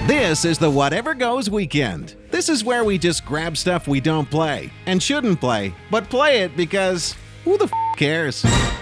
This is the Whatever Goes Weekend. This is where we just grab stuff we don't play and shouldn't play, but play it because who the f cares?